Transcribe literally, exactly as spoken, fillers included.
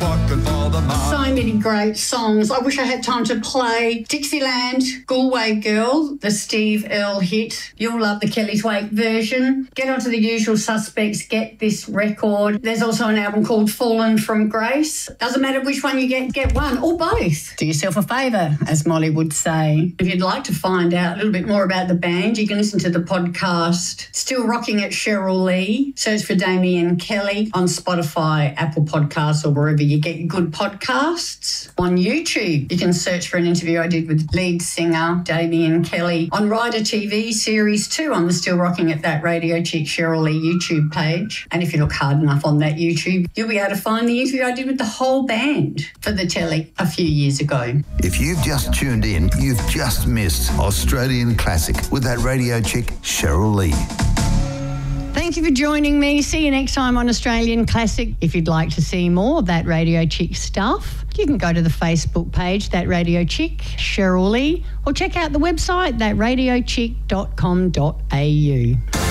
walking for the mile. So many great songs. I wish I had time to play Dixieland, Galway Girl, the Steve Earle hit. You'll love the Kelly Thwaite version. Get onto The Usual Suspects, get this record. There's also an album called Fallen from Grace. Doesn't matter which one you get, get one or both. Do yourself a favour, as Molly would say. If you'd like to find out a little bit more about the band, you can listen to the podcast Still Rocking at Cheryl Lee. Search for Damien Kelly on Spotify, Apple Podcasts, or wherever you get your good podcasts. On YouTube, you can search for an interview I did with lead singer Damien Kelly on Rider T V Series two on the Still Rocking at That Radio Chick Cheryl Lee YouTube page. And if you look hard enough on that YouTube, you'll be able to find the interview I did with the whole band for the telly a few years ago. If you've just tuned in, you've just missed Australian Classic with that radio chick Cheryl Lee. Thank you for joining me. See you next time on Australian Classic. If you'd like to see more of That Radio Chick stuff, you can go to the Facebook page, That Radio Chick, Cheryl Lee, or check out the website, that radio chick dot com dot a u.